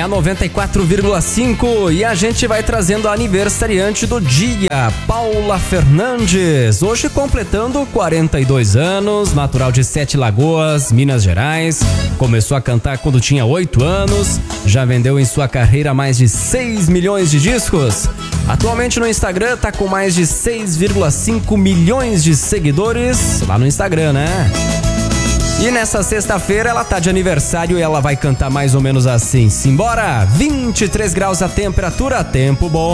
É a 94,5 e a gente vai trazendo a aniversariante do dia, Paula Fernandes, hoje completando 42 anos, natural de Sete Lagoas, Minas Gerais. Começou a cantar quando tinha 8 anos, já vendeu em sua carreira mais de 6 milhões de discos. Atualmente no Instagram tá com mais de 6,5 milhões de seguidores lá no Instagram, né? E nessa sexta-feira ela tá de aniversário e ela vai cantar mais ou menos assim. Simbora! 23 graus a temperatura, tempo bom.